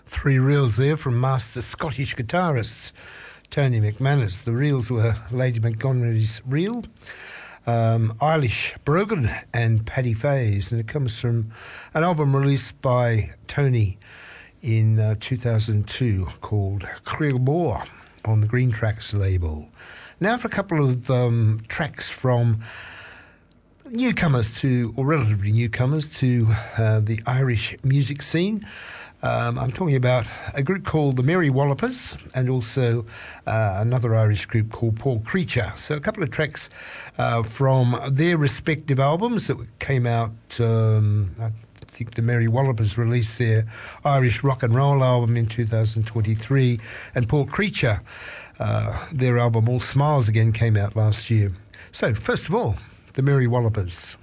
Three reels there from master Scottish guitarist Tony McManus. The reels were Lady Montgomery's reel, Eilish Brogan and Paddy Fays, and it comes from an album released by Tony in 2002 called Creelmore on the Green Tracks label. Now for a couple of tracks from newcomers to, or relatively newcomers to, the Irish music scene. I'm talking about a group called the Mary Wallopers and also another Irish group called Paul Creature. So a couple of tracks from their respective albums that came out. I think the Mary Wallopers released their Irish rock and roll album in 2023, and Paul Creature, their album All Smiles Again, came out last year. So first of all, the Mary Wallopers.